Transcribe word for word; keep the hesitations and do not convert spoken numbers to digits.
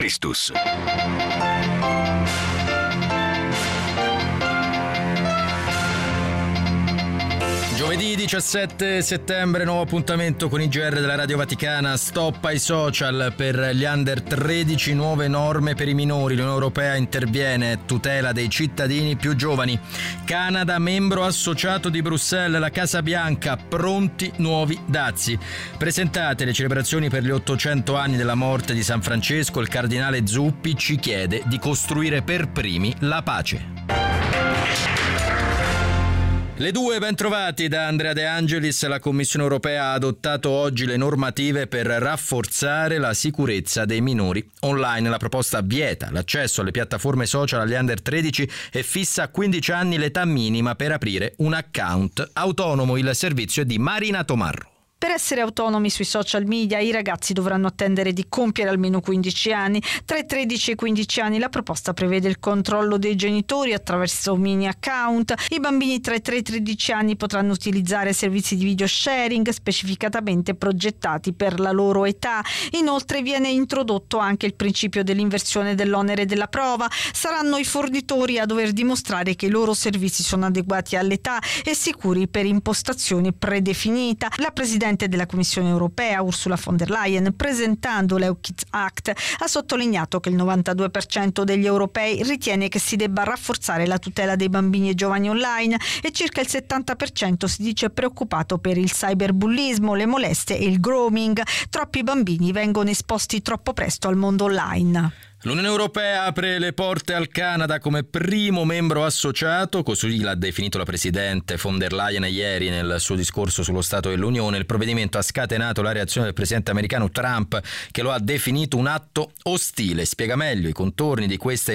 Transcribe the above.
Christus. Giovedì diciassette settembre, nuovo appuntamento con i G R della Radio Vaticana. Stop ai social per gli under tredici, nuove norme per i minori. L'Unione Europea interviene, tutela dei cittadini più giovani. Canada, membro associato di Bruxelles, la Casa Bianca, pronti nuovi dazi. Presentate le celebrazioni per gli ottocento anni della morte di San Francesco, il cardinale Zuppi ci chiede di costruire per primi la pace. Le due, ben trovati da Andrea De Angelis. La Commissione Europea ha adottato oggi le normative per rafforzare la sicurezza dei minori online. La proposta vieta l'accesso alle piattaforme social agli under tredici e fissa a quindici anni l'età minima per aprire un account autonomo. Il servizio è di Marina Tomarro. Per essere autonomi sui social media i ragazzi dovranno attendere di compiere almeno quindici anni. Tra i tredici e i quindici anni la proposta prevede il controllo dei genitori attraverso mini account. I bambini tra i tre e i tredici anni potranno utilizzare servizi di video sharing specificatamente progettati per la loro età. Inoltre viene introdotto anche il principio dell'inversione dell'onere della prova. Saranno i fornitori a dover dimostrare che i loro servizi sono adeguati all'età e sicuri per impostazioni predefinita. La Presidente della Commissione Europea, Ursula von der Leyen, presentando l'E U Kids Act, ha sottolineato che il novantadue per cento degli europei ritiene che si debba rafforzare la tutela dei bambini e giovani online e circa il settanta per cento si dice preoccupato per il cyberbullismo, le molestie e il grooming. Troppi bambini vengono esposti troppo presto al mondo online. L'Unione Europea apre le porte al Canada come primo membro associato, così l'ha definito la Presidente von der Leyen ieri nel suo discorso sullo Stato dell'Unione. Il provvedimento ha scatenato la reazione del Presidente americano Trump, che lo ha definito un atto ostile. Spiega meglio i contorni di questa